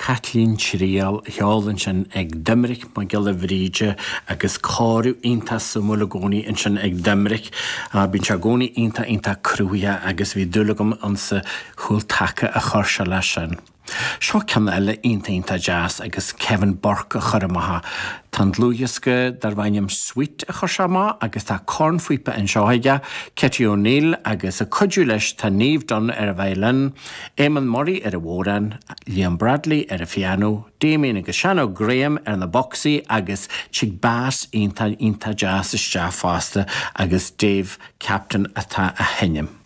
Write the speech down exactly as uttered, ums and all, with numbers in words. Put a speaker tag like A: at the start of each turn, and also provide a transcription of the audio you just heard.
A: Kathleen Chirial heollan sin ag Dimric má gil a bhríide agus cáú ionta sumúla gcónaí in sin ag Dimric. Bhín se gcónaí ionta ionta crútha agus bhí dúlagam an sa chúil taca a chuir se leis sin. Seo ceanna eile ionta ionta jazz agus Kevin Burke a chur maithe. Tá dlúthasca dar bhainneam Sweet a chur se má agus tá corn fuipa in seoige, Katie O'Neill agus a cuidú leis tá níomh don ar a bhailin, Eamon Murray ar a bhóran, Liam Bradley ar a piano, Damien agus Shannon Graham ar na boxí agus Chig Bass ionta ionta jazz is teach fásta agus Dave Captain atá a hinneam.